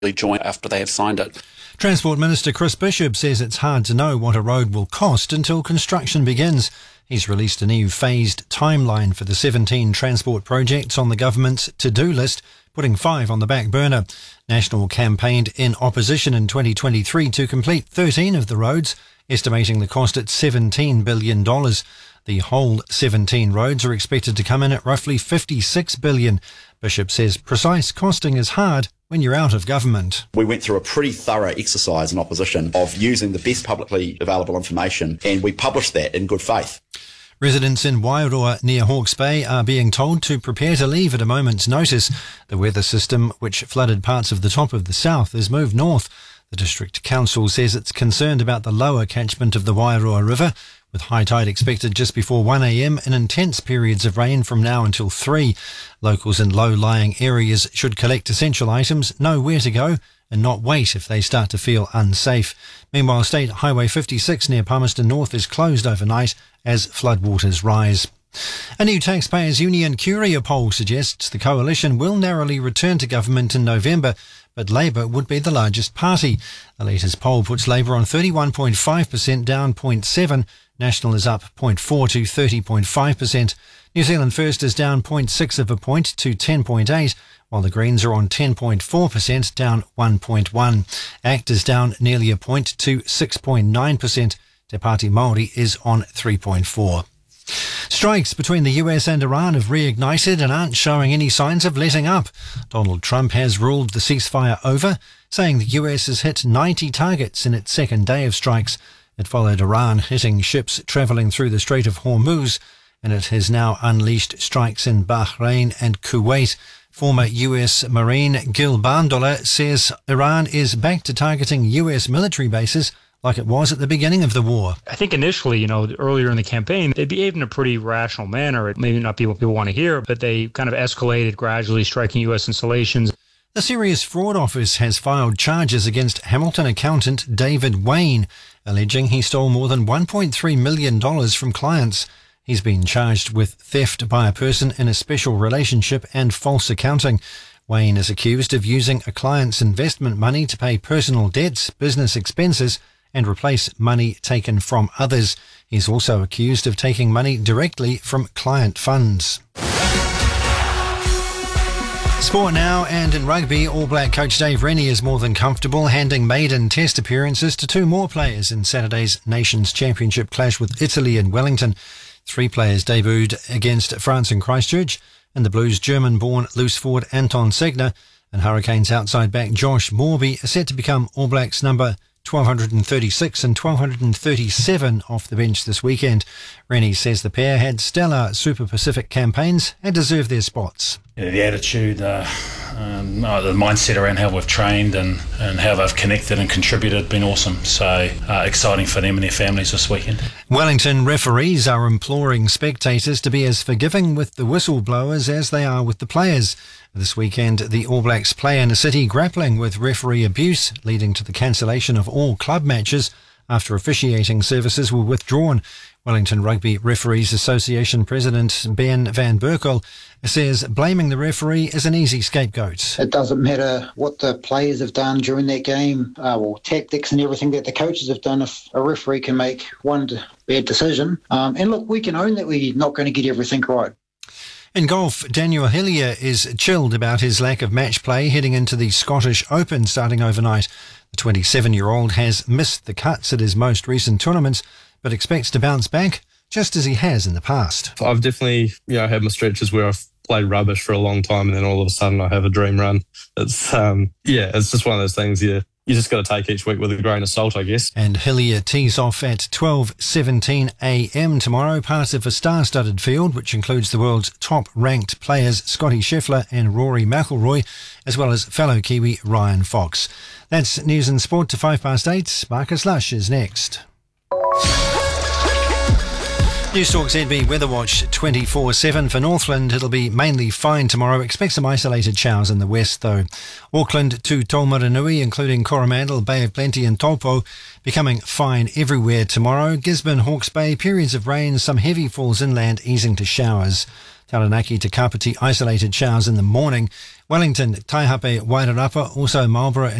join after they have signed it. Transport Minister Chris Bishop says it's hard to know what a road will cost until construction begins. He's released a new phased timeline for the 17 transport projects on the government's to-do list, putting 5 on the back burner. National campaigned in opposition in 2023 to complete 13 of the roads, estimating the cost at $17 billion. The whole 17 roads are expected to come in at roughly $56 billion. Bishop says precise costing is hard when you're out of government. We went through a pretty thorough exercise in opposition of using the best publicly available information, and we published that in good faith. Residents in Wairoa near Hawke's Bay are being told to prepare to leave at a moment's notice. The weather system, which flooded parts of the top of the south, has moved north. The District Council says it's concerned about the lower catchment of the Wairoa River, with high tide expected just before 1 a.m. and intense periods of rain from now until 3. Locals in low-lying areas should collect essential items, know where to go, and not wait if they start to feel unsafe. Meanwhile, State Highway 56 near Palmerston North is closed overnight as floodwaters rise. A new Taxpayers Union Curia poll suggests the coalition will narrowly return to government in November, but Labour would be the largest party. The latest poll puts Labour on 31.5%, down 0.7%. National is up 0.4 to 30.5%. New Zealand First is down 0.6 of a point to 10.8, while the Greens are on 10.4%, down 1.1. ACT is down nearly a point to 6.9%. Te Pāti Māori is on 3.4. Strikes between the US and Iran have reignited and aren't showing any signs of letting up. Donald Trump has ruled the ceasefire over, saying the US has hit 90 targets in its second day of strikes. It followed Iran hitting ships travelling through the Strait of Hormuz, and it has now unleashed strikes in Bahrain and Kuwait. Former US Marine Gil Bandola says Iran is back to targeting US military bases like it was at the beginning of the war. I think initially, earlier in the campaign, they behaved in a pretty rational manner. It may not be what people want to hear, but they kind of escalated gradually, striking US installations. The Serious Fraud Office has filed charges against Hamilton accountant David Wayne, alleging he stole more than $1.3 million from clients. He's been charged with theft by a person in a special relationship and false accounting. Wayne is accused of using a client's investment money to pay personal debts, business expenses, and replace money taken from others. He's also accused of taking money directly from client funds. Sport now, and in rugby, All Black coach Dave Rennie is more than comfortable handing maiden test appearances to 2 more players in Saturday's Nations Championship clash with Italy in Wellington. 3 players debuted against France in Christchurch, and the Blues' German-born loose forward Anton Segner and Hurricanes outside back Josh Morby are set to become All Blacks number 1,236 and 1,237 off the bench this weekend. Rennie says the pair had stellar Super Pacific campaigns and deserve their spots. The attitude, the mindset around how we've trained and how they've connected and contributed have been awesome. So exciting for them and their families this weekend. Wellington referees are imploring spectators to be as forgiving with the whistleblowers as they are with the players. This weekend, the All Blacks play in a city grappling with referee abuse, leading to the cancellation of all club matches after officiating services were withdrawn. Wellington Rugby Referees Association President Ben Van Berkel says blaming the referee is an easy scapegoat. It doesn't matter what the players have done during that game, or tactics and everything that the coaches have done. If a referee can make one bad decision, and look, we can own that we're not going to get everything right. In golf, Daniel Hillier is chilled about his lack of match play heading into the Scottish Open starting overnight. The 27-year-old has missed the cuts at his most recent tournaments, but expects to bounce back just as he has in the past. I've definitely, had my stretches where I've played rubbish for a long time and then all of a sudden I have a dream run. It's, it's just one of those things, you just got to take each week with a grain of salt, I guess. And Hillier tees off at 12:17 a.m. tomorrow, part of a star-studded field, which includes the world's top-ranked players Scotty Scheffler and Rory McIlroy, as well as fellow Kiwi Ryan Fox. That's News and Sport to 8:05. Marcus Lush is next. Newstalk ZB Weather Watch 24/7 for Northland. It'll be mainly fine tomorrow. Expect some isolated showers in the west though. Auckland to Taumarunui, including Coromandel, Bay of Plenty and Taupo, becoming fine everywhere tomorrow. Gisborne, Hawke's Bay, periods of rain, some heavy falls inland, easing to showers. Taranaki to Kapiti, isolated showers in the morning. Wellington, Taihape, Wairarapa, also Marlborough